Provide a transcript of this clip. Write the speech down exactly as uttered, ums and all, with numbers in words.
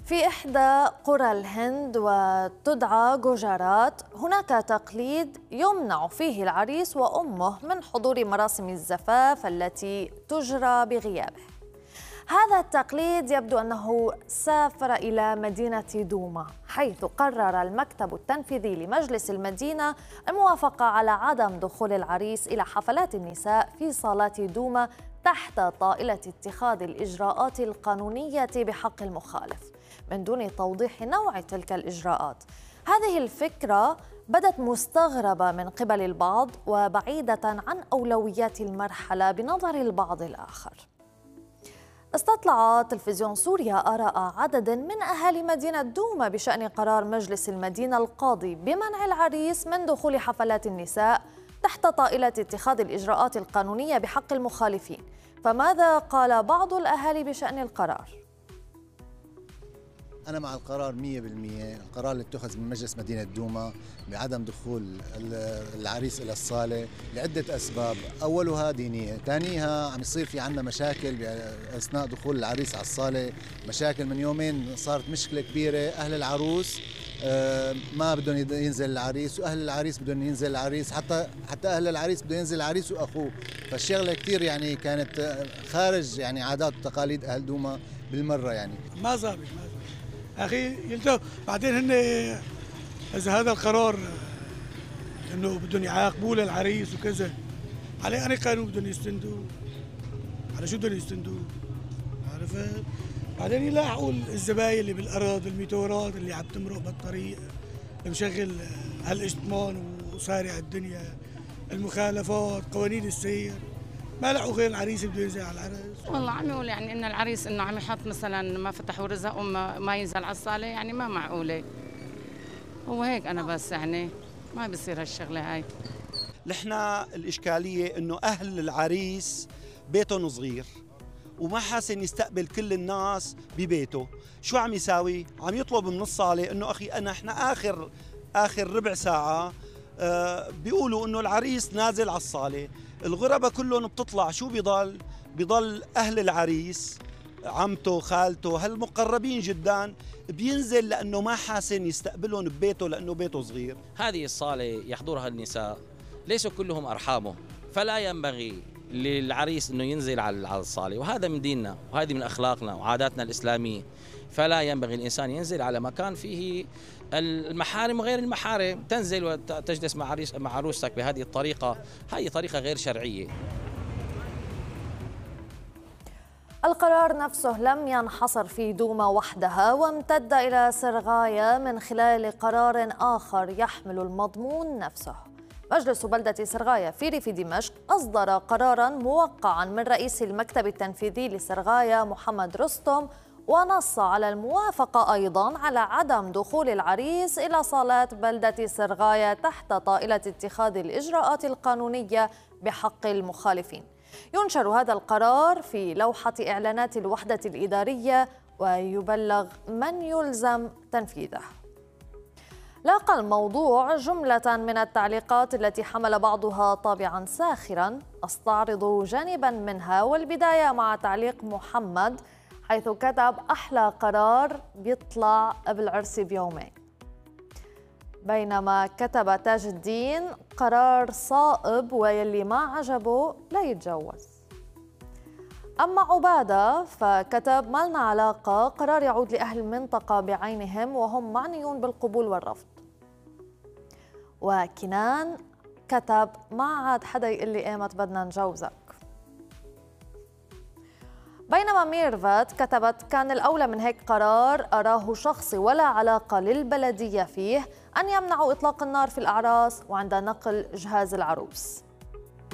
في إحدى قرى الهند وتدعى جوجارات هناك تقليد يمنع فيه العريس وأمه من حضور مراسم الزفاف التي تجرى بغيابه. هذا التقليد يبدو أنه سافر إلى مدينة دوما، حيث قرر المكتب التنفيذي لمجلس المدينة الموافقة على عدم دخول العريس إلى حفلات النساء في صالات دوما تحت طائلة اتخاذ الإجراءات القانونية بحق المخالف، من دون توضيح نوع تلك الإجراءات. هذه الفكرة بدت مستغربة من قبل البعض وبعيدة عن أولويات المرحلة بنظر البعض الآخر. استطلع تلفزيون سوريا آراء عدد من أهالي مدينة دوما بشأن قرار مجلس المدينة القاضي بمنع العريس من دخول حفلات النساء تحت طائلة اتخاذ الإجراءات القانونية بحق المخالفين. فماذا قال بعض الأهالي بشأن القرار؟ أنا مع القرار مية بالمية. القرار اللي اتخذ من مجلس مدينة دوما بعدم دخول العريس إلى الصالة لعدة أسباب، أولها دينية، ثانيها عم يصير في عنا مشاكل أثناء دخول العريس على الصالة، مشاكل من يومين صارت مشكلة كبيرة. أهل العروس ما بدهم ينزل العريس، وأهل العريس بدهم ينزل العريس، حتى حتى أهل العريس بدهم ينزل العريس وأخوه. فالشغلة كثير يعني كانت خارج يعني عادات وتقاليد أهل دوما بالمرة. يعني ما ظابط ما ظابط اخي يلتو. بعدين هن اذا هذا القرار انه بدهم يعاقبوا للعريس وكذا، على أي قانون بدهم يستندوا؟ على شو بدهم يستندوا؟ عرفت؟ بعدين يلاحقوا الزباين اللي بالارض، الميتورات اللي عم تمرق بالطريق، مشغل هالاشتمان وسارع الدنيا، المخالفات، قوانين السير، ما لقوا غير العريس بده ينزل على العرس. والله عم يقول يعني ان العريس انه عم يحط مثلا ما فتحوا رزق وما ما ينزل على الصاله، يعني ما معقوله. هو هيك انا بس يعني ما بصير هالشغله هاي. نحن الاشكاليه انه اهل العريس بيتهم صغير وما حاسن يستقبل كل الناس ببيته. شو عم يساوي؟ عم يطلب من الصاله انه اخي انا احنا اخر اخر ربع ساعه آه بيقولوا انه العريس نازل على الصاله. الغرباء كلهم بتطلع، شو بيضل؟ بيضل أهل العريس، عمته، خالته، هالمقربين جدا بينزل لأنه ما حاسن يستقبلهم ببيته لأنه بيته صغير. هذه الصالة يحضرها النساء ليسوا كلهم أرحامه، فلا ينبغي للعريس أنه ينزل على الصالة، وهذا من ديننا وهذه من أخلاقنا وعاداتنا الإسلامية. فلا ينبغي الإنسان ينزل على مكان فيه المحارم وغير المحارم. تنزل وتجلس مع عريس مع عروستك بهذه الطريقة، هذه طريقة غير شرعية. القرار نفسه لم ينحصر في دوما وحدها، وامتد إلى سرغاية من خلال قرار آخر يحمل المضمون نفسه. مجلس بلدة سرغاية في ريف دمشق أصدر قراراً موقعاً من رئيس المكتب التنفيذي لسرغاية محمد رستم، ونص على الموافقة أيضاً على عدم دخول العريس إلى صالات بلدة سرغاية تحت طائلة اتخاذ الإجراءات القانونية بحق المخالفين. ينشر هذا القرار في لوحة إعلانات الوحدة الإدارية ويبلغ من يلزم تنفيذه. لاقى الموضوع جملة من التعليقات التي حمل بعضها طابعاً ساخراً، أستعرض جانباً منها، والبداية مع تعليق محمد حيث كتب: أحلى قرار بيطلع قبل عرسي بيومين. بينما كتب تاج الدين: قرار صائب ويلي ما عجبه لا يتجوز. أما عبادة فكتب: ما لنا علاقة، قرار يعود لأهل المنطقة بعينهم وهم معنيون بالقبول والرفض. وكنان كتب: ما عاد حدا يقول لي ايمت بدنا نجوزك. بينما ميرفت كتبت: كان الأولى من هيك قرار أراه شخصي ولا علاقة للبلدية فيه أن يمنعوا إطلاق النار في الأعراس وعند نقل جهاز العروس.